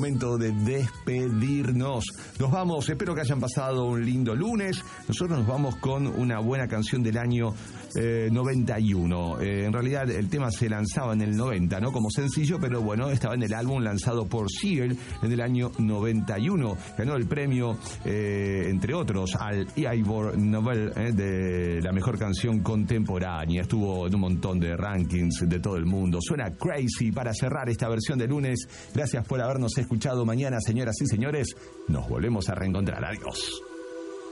momento de despedirnos. Nos vamos, espero que hayan pasado un lindo lunes. Nosotros nos vamos con una buena canción del año 91. En realidad el tema se lanzaba en el 90, ¿no? Como sencillo, pero bueno, estaba en el álbum lanzado por Seal en el año 91. Ganó el premio, entre otros, al Ivor Nobel de la mejor canción contemporánea. Estuvo en un montón de rankings de todo el mundo. Suena Crazy para cerrar esta versión de lunes. Gracias por habernos escuchado. Mañana, señoras y señores, nos volvemos a reencontrar. Adiós.